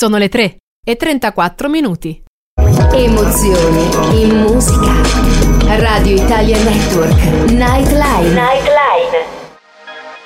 Sono le 3:34. Emozioni in musica. Radio Italia Network Nightline.